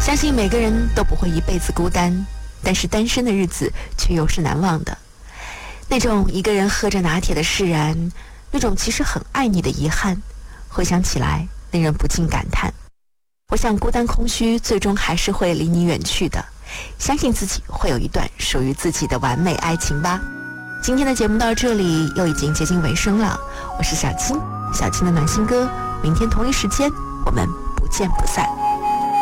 相信每个人都不会一辈子孤单，但是单身的日子却又是难忘的。那种一个人喝着拿铁的释然，那种其实很爱你的遗憾，回想起来令人不禁感叹。我想孤单空虚最终还是会离你远去的，相信自己会有一段属于自己的完美爱情吧。今天的节目到这里又已经接近尾声了，我是小青，小青的暖心歌，明天同一时间我们不见不散。